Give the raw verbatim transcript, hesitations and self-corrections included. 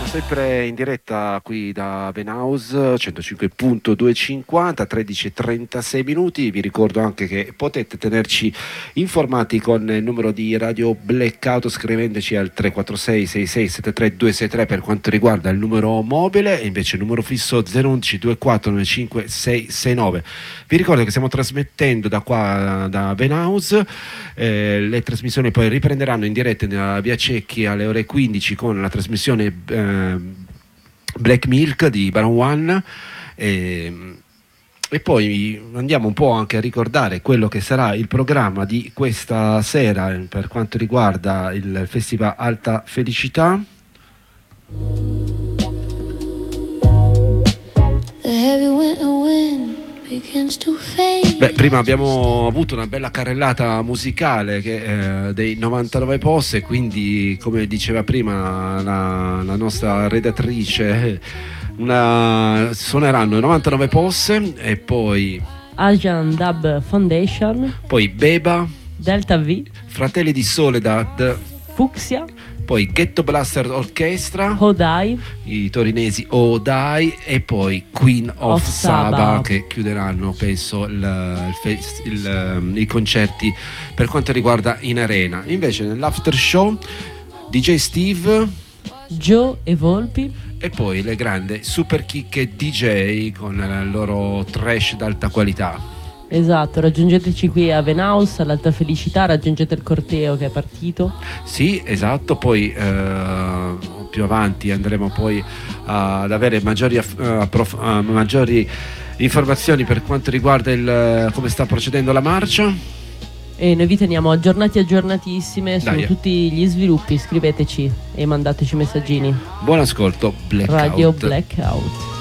Sempre in diretta qui da Venhouse centocinque punto duecentocinquanta, tredici e trentasei minuti. Vi ricordo anche che potete tenerci informati con il numero di Radio Blackout scrivendoci al tre quattro sei sei sei sette tre due sei tre per quanto riguarda il numero mobile, e invece il numero fisso zero uno uno due quattro nove cinque sei sei nove. Vi ricordo che stiamo trasmettendo da qua da Venhouse, eh, le trasmissioni poi riprenderanno in diretta nella via Cecchi alle ore quindici con la trasmissione eh, Black Milk di Baron One, e, e poi andiamo un po' anche a ricordare quello che sarà il programma di questa sera per quanto riguarda il Festival Alta Felicità. Beh, prima abbiamo avuto una bella carrellata musicale che, eh, dei novantanove posse, quindi come diceva prima la, la nostra redattrice, una, suoneranno novantanove posse e poi Asian Dub Foundation, poi Beba, Delta V, Fratelli di Soledad, Fucsia, poi Ghetto Blaster Orchestra, Hodai, i torinesi Odai, e poi Queen of, of Saba, Saba che chiuderanno penso il, il fest, il, i concerti per quanto riguarda in arena. Invece nell'after show D J Steve, Joe e Volpi, e poi le grandi super chicche D J con il loro trash d'alta qualità. Esatto, raggiungeteci qui a Venhouse all'Alta Felicità, raggiungete il corteo che è partito. Sì, esatto, poi eh, più avanti andremo poi ad avere maggiori, uh, prof, uh, maggiori informazioni per quanto riguarda il, come sta procedendo la marcia. E noi vi teniamo aggiornati aggiornatissime su Dai. tutti gli sviluppi, scriveteci e mandateci messaggini. Buon ascolto, Blackout. Radio Blackout.